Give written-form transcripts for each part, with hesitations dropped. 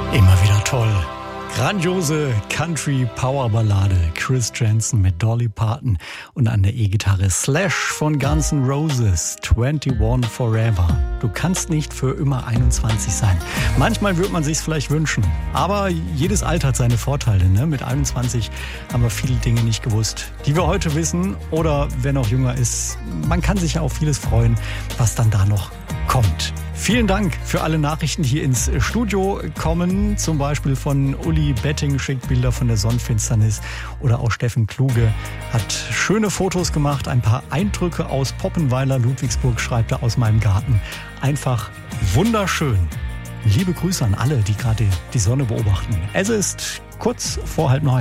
Immer wieder toll. Grandiose Country-Power-Ballade. Chris Janson mit Dolly Parton und an der E-Gitarre Slash von Guns N' Roses. 21 Forever. Du kannst nicht für immer 21 sein. Manchmal würde man sich's vielleicht wünschen. Aber jedes Alter hat seine Vorteile. Ne? Mit 21 haben wir viele Dinge nicht gewusst, die wir heute wissen. Oder wer noch jünger ist, man kann sich ja auf vieles freuen, was dann da noch kommt. Vielen Dank für alle Nachrichten, die hier ins Studio kommen. Zum Beispiel von Uli Betting, schickt Bilder von der Sonnenfinsternis. Oder auch Steffen Kluge hat schöne Fotos gemacht. Ein paar Eindrücke aus Poppenweiler, Ludwigsburg, schreibt er, aus meinem Garten. Einfach wunderschön. Liebe Grüße an alle, die gerade die Sonne beobachten. Es ist kurz vor 8:30.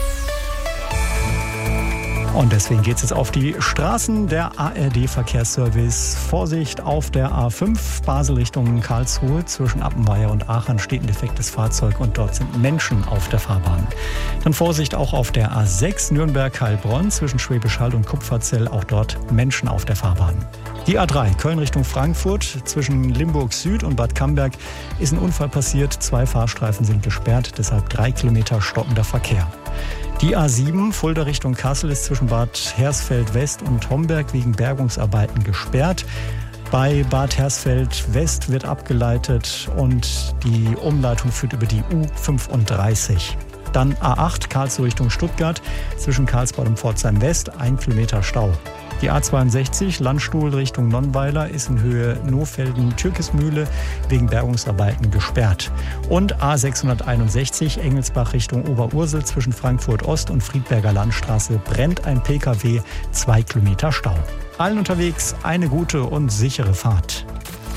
Und deswegen geht es jetzt auf die Straßen. Der ARD-Verkehrsservice. Vorsicht auf der A5 Basel Richtung Karlsruhe. Zwischen Appenweier und Aachen steht ein defektes Fahrzeug und dort sind Menschen auf der Fahrbahn. Dann Vorsicht auch auf der A6 Nürnberg-Heilbronn zwischen Schwäbisch Hall und Kupferzell. Auch dort Menschen auf der Fahrbahn. Die A3 Köln Richtung Frankfurt zwischen Limburg Süd und Bad Camberg ist ein Unfall passiert. 2 Fahrstreifen sind gesperrt, deshalb 3 Kilometer stockender Verkehr. Die A7 Fulda Richtung Kassel ist zwischen Bad Hersfeld West und Homberg wegen Bergungsarbeiten gesperrt. Bei Bad Hersfeld West wird abgeleitet und die Umleitung führt über die U35. Dann A8 Karlsruhe Richtung Stuttgart zwischen Karlsbad und Pforzheim West 1 Kilometer Stau. Die A62 Landstuhl Richtung Nonnweiler ist in Höhe Nohfelden-Türkismühle wegen Bergungsarbeiten gesperrt. Und A661 Engelsbach Richtung Oberursel zwischen Frankfurt Ost und Friedberger Landstraße brennt ein PKW, 2 Kilometer Stau. Allen unterwegs eine gute und sichere Fahrt.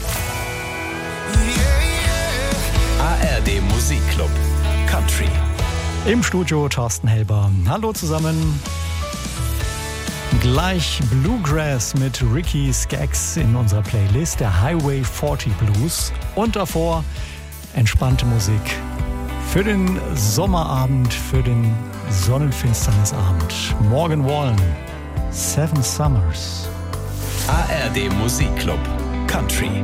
ARD Musikclub Country. Im Studio Thorsten Helber. Hallo zusammen. Gleich Bluegrass mit Ricky Skaggs in unserer Playlist, der Highway 40 Blues. Und davor entspannte Musik für den Sommerabend, für den Sonnenfinsternisabend. Morgan Wallen, 7 Summers. ARD Musikclub Country.